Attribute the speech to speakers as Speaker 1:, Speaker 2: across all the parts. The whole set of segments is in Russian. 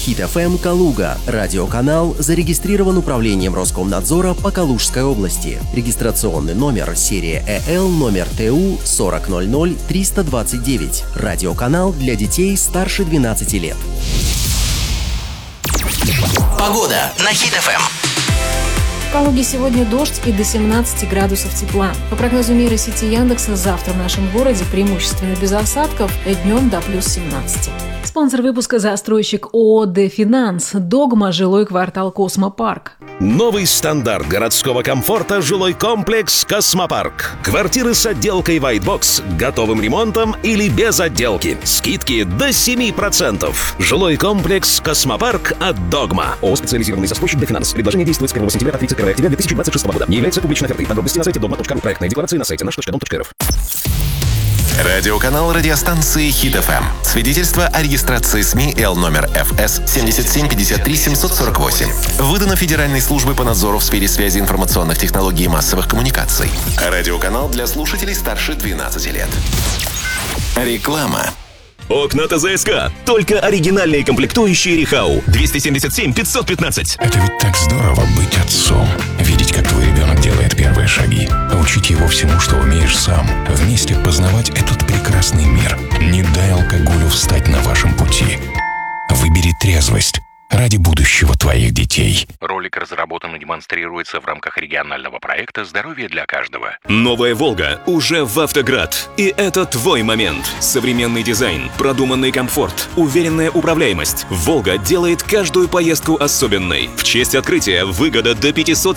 Speaker 1: Хит FM Калуга. Радиоканал зарегистрирован управлением Роскомнадзора по Калужской области. Регистрационный номер серия ЭЛ номер ТУ 4000 329. Радиоканал для детей старше 12 лет.
Speaker 2: Погода на Хит FM.
Speaker 3: В Калуге сегодня дождь и до 17 градусов тепла. По прогнозу нейросети Яндекса, завтра в нашем городе преимущественно без осадков, днем до плюс 17. Спонсор выпуска — застройщик ООО «Дефинанс». Догма, жилой квартал «Космопарк».
Speaker 4: Новый стандарт городского комфорта — жилой комплекс «Космопарк». Квартиры с отделкой White Box, готовым ремонтом или без отделки. Скидки до 7%. Жилой комплекс «Космопарк» от Догма.
Speaker 5: ООО «Специализированный застройщик Дефинанс». Предложение действует с 1 сентября по 31 октября 2026 года. Не является публичной офертой. Подробности на сайте dogma.ru. Проектная декларация на сайте наш.дом.рф.
Speaker 2: Радиоканал радиостанции Хит FM. Свидетельство о регистрации СМИ Л номер ФС 7753748. Выдано Федеральной службой по надзору в сфере связи информационных технологий и массовых коммуникаций. Радиоканал для слушателей старше 12 лет. Реклама.
Speaker 6: Окна ТЗСК. Только оригинальные комплектующие Рихау. 277 515.
Speaker 7: Это ведь так здорово быть отцом. Видеть, как твой ребенок делает первые шаги. Учить его всему, что умеешь сам. Вместе познавать этот прекрасный мир. Не дай алкоголю встать на вашем пути. Выбери трезвость ради будущего твоих детей.
Speaker 8: Ролик разработан и демонстрируется в рамках регионального проекта «Здоровье для каждого».
Speaker 6: Новая «Волга» уже в «Автоград». И это твой момент. Современный дизайн, продуманный комфорт, уверенная управляемость. «Волга» делает каждую поездку особенной. В честь открытия выгода до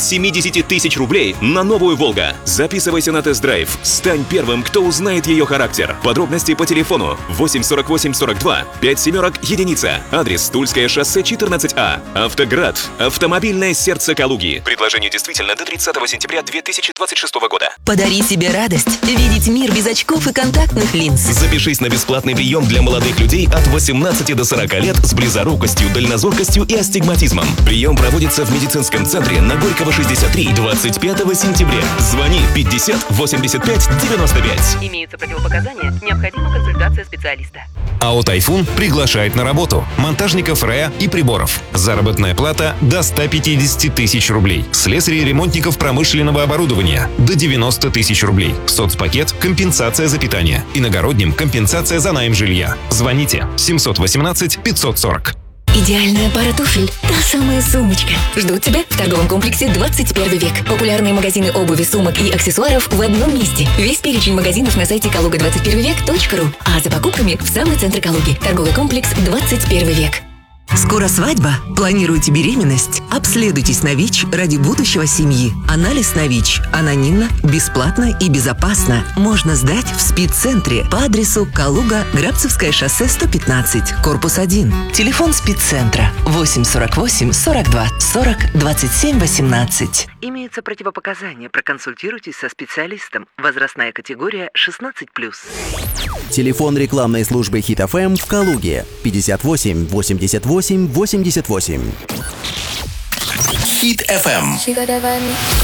Speaker 6: 570 тысяч рублей на новую «Волга». Записывайся на тест-драйв. Стань первым, кто узнает ее характер. Подробности по телефону 8 48 42 5 семерок единица. Адрес: Тульское шоссе 14А. «Автоград». Автомобильное сердце Калуги. Предложение действительно до 30 сентября 2026 года.
Speaker 9: Подари себе радость. Видеть мир без очков и контактных линз.
Speaker 6: Запишись на бесплатный прием для молодых людей от 18 до 40 лет с близорукостью, дальнозоркостью и астигматизмом. Прием проводится в медицинском центре на Горького 63 25 сентября. Звони 50 85 95.
Speaker 10: Имеются противопоказания, необходима консультация специалиста.
Speaker 11: АО «Тайфун» приглашает на работу монтажников РЭА и приборов. Заработная плата до 150 тысяч рублей. Слесарей и ремонтников промышленного оборудования до 90 тысяч рублей. Соцпакет — компенсация за питание. Иногородним — компенсация за найм жилья. Звоните 718 540.
Speaker 9: Идеальная пара туфель. Та самая сумочка. Ждут тебя в торговом комплексе 21 век. Популярные магазины обуви, сумок и аксессуаров в одном месте. Весь перечень магазинов на сайте kaluga21vek.ru. А за покупками в самый центр Калуги. Торговый комплекс 21 век.
Speaker 12: Скоро свадьба? Планируете беременность? Обследуйтесь на ВИЧ ради будущего семьи. Анализ на ВИЧ анонимно, бесплатно и безопасно. Можно сдать в СПИД-центре по адресу Калуга, Грабцевское шоссе 115, корпус 1. Телефон СПИД-центра 8 48 42 40 27 18.
Speaker 10: Имеются противопоказания. Проконсультируйтесь со специалистом. Возрастная категория 16+.
Speaker 1: Телефон рекламной службы Хит FM в Калуге 58 88 88.
Speaker 2: Хит FM.